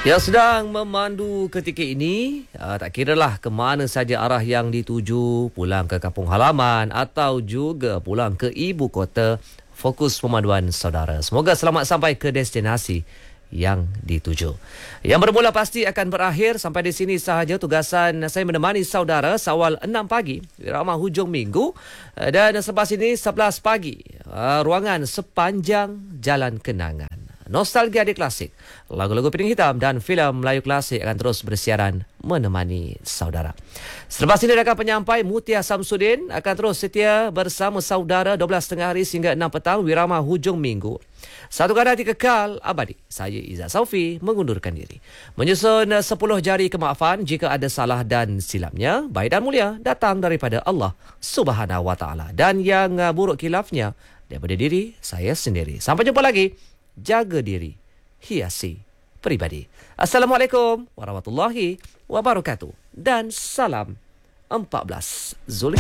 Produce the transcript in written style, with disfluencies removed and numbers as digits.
Yang sedang memandu ketika ini, tak kiralah ke mana saja arah yang dituju, pulang ke kampung halaman atau juga pulang ke ibu kota, fokus pemanduan saudara. Semoga selamat sampai ke destinasi yang dituju. Yang bermula pasti akan berakhir. Sampai di sini sahaja tugasan saya menemani saudara seawal 6 pagi, irama hujung minggu, dan selepas ini 11 pagi, ruangan sepanjang jalan kenangan. Nostalgia di klasik, lagu-lagu piring hitam dan filem Melayu klasik akan terus bersiaran menemani saudara. Selepas ini rakan penyampai Mutia Samsudin akan terus setia bersama saudara 12.30 hari hingga 6 petang wirama hujung minggu. Satu kata hati kekal abadi. Saya Izzat Saufi mengundurkan diri. Menyusun 10 jari kemaafan jika ada salah dan silapnya. Baik dan mulia datang daripada Allah Subhanahu Wa Taala, dan yang buruk khilafnya daripada diri saya sendiri. Sampai jumpa lagi. Jaga diri, hiasi peribadi. Assalamualaikum warahmatullahi wabarakatuh. Dan salam 14 Zulhijjah.